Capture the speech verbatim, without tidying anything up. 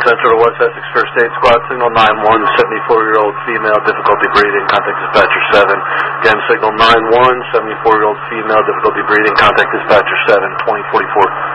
Central to West Essex First Aid Squad, signal nine one, seventy-four-year-old female, difficulty breathing, contact dispatcher seven. Again, signal nine one, seventy-four-year-old female, difficulty breathing, contact dispatcher seven, twenty forty-four.